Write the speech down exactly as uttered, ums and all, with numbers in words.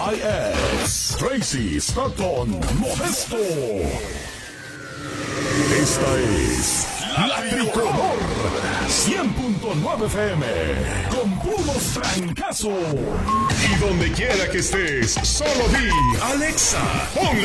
I S, Tracy Stockton Modesto. Esta es La Tricolor cien punto nueve F M, con puros trancazos. Y donde quiera que estés, solo di Alexa, pon